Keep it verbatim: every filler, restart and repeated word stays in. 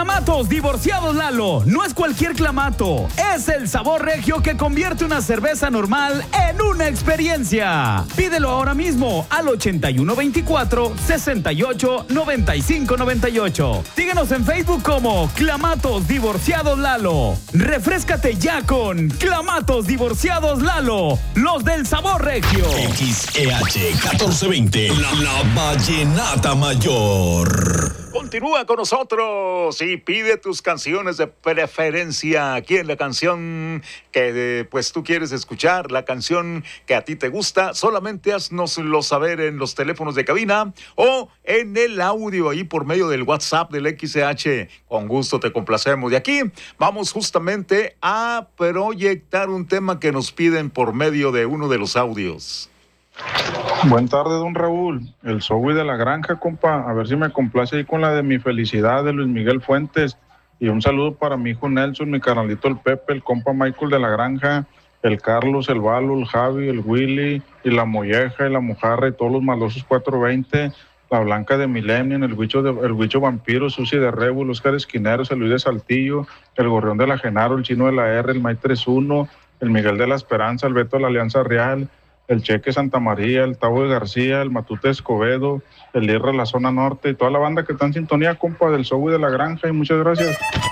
Clamatos Divorciados Lalo, no es cualquier clamato, es el sabor regio que convierte una cerveza normal en una experiencia. Pídelo ahora mismo al ochenta y uno veinticuatro, sesenta y ocho, noventa y cinco noventa y ocho. Síguenos en Facebook como Clamatos Divorciados Lalo. Refréscate ya con Clamatos Divorciados Lalo, los del sabor regio. X E H catorce veinte, la, la Vallenata Mayor. Continúa con nosotros y pide tus canciones de preferencia. Aquí en la canción que pues tú quieres escuchar, la canción que a ti te gusta, solamente haznoslo saber en los teléfonos de cabina o en el audio ahí por medio del WhatsApp del X E H. Con gusto te complacemos. De aquí vamos justamente a proyectar un tema que nos piden por medio de uno de los audios. Buen tarde, don Raúl. El Zoe de la Granja, compa. A ver si me complace ahí con la de Mi Felicidad de Luis Miguel Fuentes. Y un saludo para mi hijo Nelson, mi carnalito el Pepe, el compa Michael de la Granja, el Carlos, el Valo, el Javi, el Willy, y la Molleja, y la Mojarra, y todos los malosos cuatrocientos veinte, la Blanca de Millennium, el Huicho, de, el Huicho Vampiro, Susi de Rebu, los Oscar Esquineros, el Luis de Saltillo, el Gorrión de la Genaro, el Chino de la R, el May treinta y uno, el Miguel de la Esperanza, el Beto de la Alianza Real, el Cheque Santa María, el Tavo de García, el Matute Escobedo, el Irra de la Zona Norte y toda la banda que está en sintonía, compa, del Zoe de la Granja, y muchas gracias.